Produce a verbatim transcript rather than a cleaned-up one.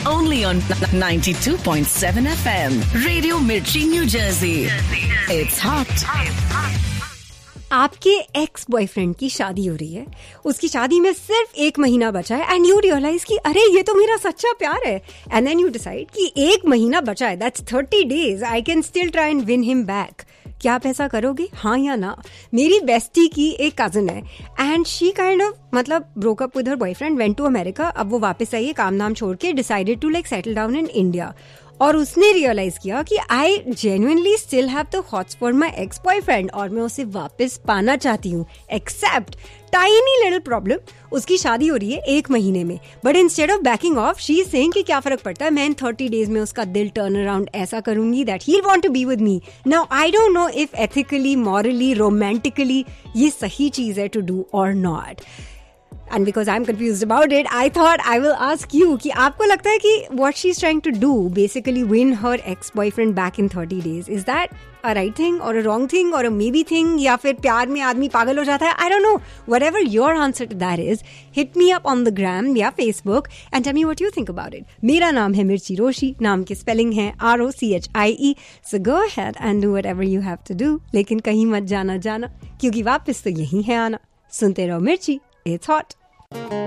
only on ninety-two point seven F M. Radio Mirchi, New Jersey. It's hot. आपके ex boyfriend की शादी हो रही है, उसकी शादी में सिर्फ एक महीना बचा है एंड यू रियलाइज कि अरे ये तो मेरा सच्चा प्यार है एंड देन यू डिसाइड कि एक महीना बचा है, that's thirty days, I can still try and win him back. क्या आप ऐसा करोगे, हाँ या ना? मेरी बेस्टी की एक कजन है एंड शी काइंड ऑफ मतलब broke up with her boyfriend, went to America. अब वो वापस आई है काम नाम छोड़ के, decided to like settle down in India. और उसने रियलाइज किया कि I genuinely still have the hots for my ex boyfriend और मैं उसे वापस पाना चाहती हूँ. एक्सेप्ट टाइनी लिटिल प्रॉब्लम, उसकी शादी हो रही है एक महीने में, but instead of banking of she is saying कि क्या फर्क पड़ता है, मैं इन थर्टी डेज में उसका दिल टर्न अराउंड ऐसा करूंगी that he will want to be with me. Now I don't know if ethically, morally, romantically ये सही चीज है टू डू और not. And because I'm confused about it, I thought I will ask you कि आपको लगता है कि what she's trying to do, basically win her ex-boyfriend back in thirty days, is that a right thing or a wrong thing or a maybe thing, या फिर प्यार में आदमी पागल हो जाता है? I don't know. Whatever your answer to that is, hit me up on the gram या Facebook and tell me what you think about it. मेरा नाम है मिर्ची रोशी, नाम की स्पेलिंग है R O C H I E. So go ahead and do whatever you have to do. लेकिन कहीं मत जाना जाना, क्योंकि वापस तो यही है आना. सुनते रहो मिर्ची, it's hot.